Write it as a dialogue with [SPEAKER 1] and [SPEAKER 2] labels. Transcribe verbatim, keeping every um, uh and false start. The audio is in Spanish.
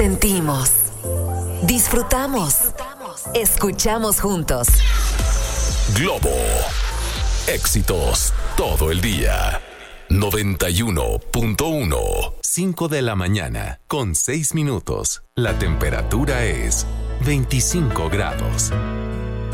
[SPEAKER 1] Sentimos, disfrutamos, escuchamos juntos.
[SPEAKER 2] Globo, éxitos todo el día. noventa y uno punto uno. cinco de la mañana con seis minutos. La temperatura es veinticinco grados.